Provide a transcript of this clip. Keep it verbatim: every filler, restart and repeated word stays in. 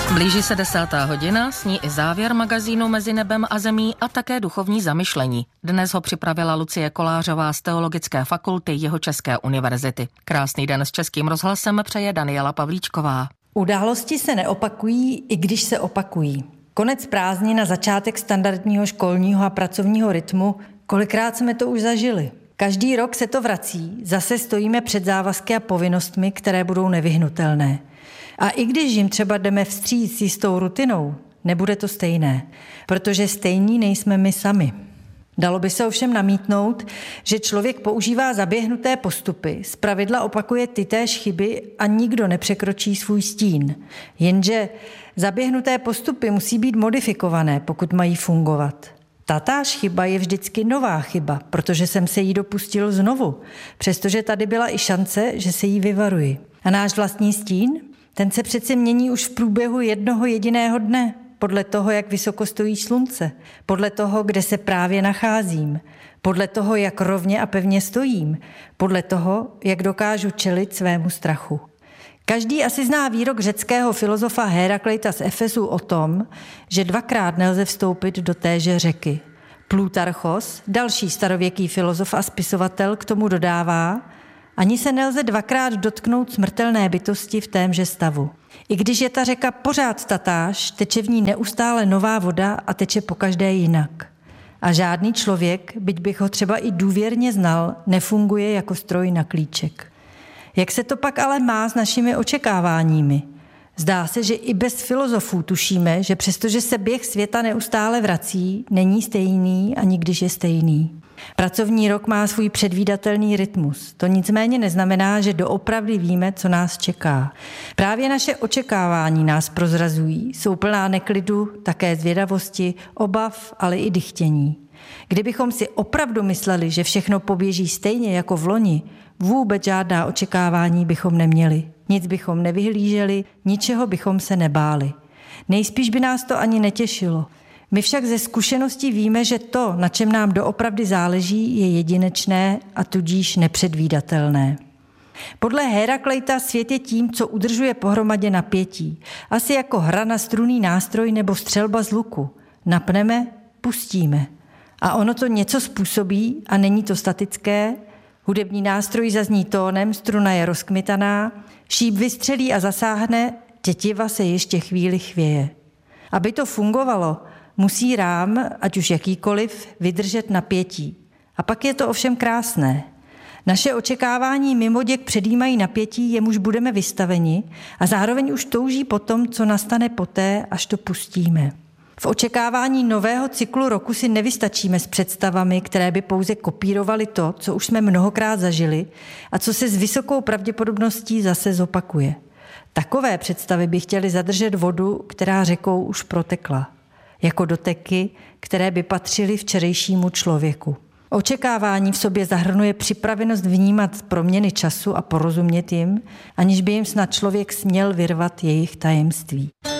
Blíží se desátá hodina, s ní i závěr magazínu Mezi nebem a zemí a také duchovní zamyšlení. Dnes ho připravila Lucie Kolářová z Teologické fakulty Jihočeské univerzity. Krásný den s Českým rozhlasem přeje Daniela Pavlíčková. Události se neopakují, i když se opakují. Konec prázdnin na začátek standardního školního a pracovního rytmu, kolikrát jsme to už zažili. Každý rok se to vrací, zase stojíme před závazky a povinnostmi, které budou nevyhnutelné. A i když jim třeba jdeme vstříc s jistou rutinou, nebude to stejné, protože stejní nejsme my sami. Dalo by se ovšem namítnout, že člověk používá zaběhnuté postupy, zpravidla opakuje tytéž chyby a nikdo nepřekročí svůj stín. Jenže zaběhnuté postupy musí být modifikované, pokud mají fungovat. Tatáž chyba je vždycky nová chyba, protože jsem se jí dopustil znovu, přestože tady byla i šance, že se jí vyvaruji. A náš vlastní stín? Ten se přece mění už v průběhu jednoho jediného dne, podle toho, jak vysoko stojí slunce, podle toho, kde se právě nacházím, podle toho, jak rovně a pevně stojím, podle toho, jak dokážu čelit svému strachu. Každý asi zná výrok řeckého filozofa Hérakleita z Efesu o tom, že dvakrát nelze vstoupit do téže řeky. Plutarchos, další starověký filozof a spisovatel, k tomu dodává: ani se nelze dvakrát dotknout smrtelné bytosti v témže stavu. I když je ta řeka pořád tatáž, teče v ní neustále nová voda a teče pokaždé jinak. A žádný člověk, byť bych ho třeba i důvěrně znal, nefunguje jako stroj na klíček. Jak se to pak ale má s našimi očekáváními? Zdá se, že i bez filozofů tušíme, že přestože se běh světa neustále vrací, není stejný ani když je stejný. Pracovní rok má svůj předvídatelný rytmus. To nicméně neznamená, že doopravdy víme, co nás čeká. Právě naše očekávání nás prozrazují, jsou plná neklidu, také zvědavosti, obav, ale i dychtění. Kdybychom si opravdu mysleli, že všechno poběží stejně jako v loni, vůbec žádná očekávání bychom neměli. Nic bychom nevyhlíželi, ničeho bychom se nebáli. Nejspíš by nás to ani netěšilo. My však ze zkušeností víme, že to, na čem nám doopravdy záleží, je jedinečné a tudíž nepředvídatelné. Podle Hérakleita svět je tím, co udržuje pohromadě napětí. Asi jako hra na strunný nástroj nebo střelba z luku. Napneme, pustíme. A ono to něco způsobí a není to statické. Hudební nástroj zazní tónem, struna je rozkmitaná, šíp vystřelí a zasáhne, tětiva se ještě chvíli chvěje. Aby to fungovalo, musí rám, ať už jakýkoliv, vydržet napětí. A pak je to ovšem krásné. Naše očekávání mimoděk předjímají napětí, jemuž budeme vystaveni a zároveň už touží po tom, co nastane poté, až to pustíme. V očekávání nového cyklu roku si nevystačíme s představami, které by pouze kopírovaly to, co už jsme mnohokrát zažili a co se s vysokou pravděpodobností zase zopakuje. Takové představy by chtěly zadržet vodu, která řekou už protekla, jako doteky, které by patřily včerejšímu člověku. Očekávání v sobě zahrnuje připravenost vnímat proměny času a porozumět jim, aniž by jim snad člověk směl vyrvat jejich tajemství.